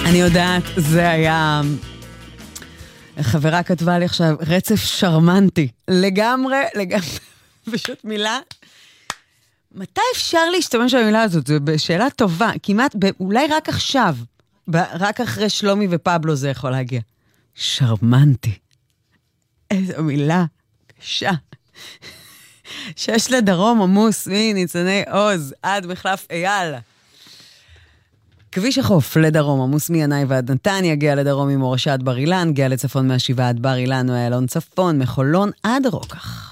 אני יודעת, זה היה... חברה כתבה לי עכשיו, רצף שרמנטי. לגמרי, פשוט מילה. מתי אפשר להשתמש במילה הזאת? זו שאלה טובה. כמעט, אולי רק עכשיו. רק אחרי שלומי ופבלו זה יכול להגיע. שרמנטי. איזו מילה קשה. שיש לדרום עמוס מניצני עוז עד מחלף אייל. כביש החוף לדרום עמוס מינאי ועד נתניה, הגיע לדרום ממורשה עד בר אילן, הגיע לצפון מהשבעה עד בר אילן, ואיילון צפון, מחולון עד רוקח.